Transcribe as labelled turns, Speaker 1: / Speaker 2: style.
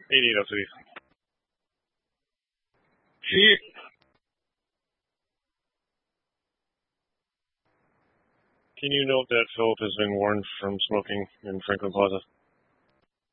Speaker 1: 88 LCD. Can you note that Philip has been warned from smoking in Franklin Plaza?